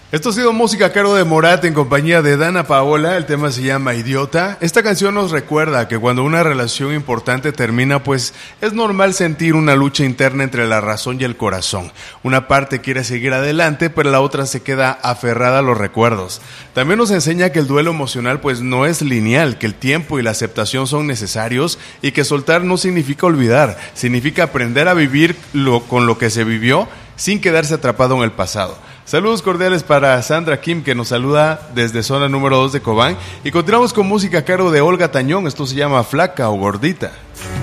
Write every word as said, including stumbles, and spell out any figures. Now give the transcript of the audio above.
Esto ha sido música a cargo de Morat en compañía de Dana Paola. El tema se llama Idiota. Esta canción nos recuerda que cuando una relación importante termina, pues es normal sentir una lucha interna entre la razón y el corazón. Una parte quiere seguir adelante, pero la otra se queda aferrada a los recuerdos. También nos enseña que el duelo emocional pues no es lineal, que el tiempo y la aceptación son necesarios y que soltar no significa olvidar, significa aprender a vivir lo, con lo que se vivió sin quedarse atrapado en el pasado. Saludos cordiales para Sandra Kim, que nos saluda desde zona número dos de Cobán. Y continuamos con música a cargo de Olga Tañón. Esto se llama Flaca o Gordita.